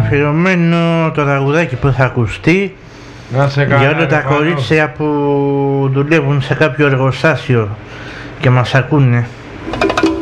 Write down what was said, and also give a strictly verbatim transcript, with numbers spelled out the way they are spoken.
αφιερωμένο το τραγουδάκι που θα ακουστεί για όλα τα κορίτσια που δουλεύουν σε κάποιο εργοστάσιο και μας ακούνε.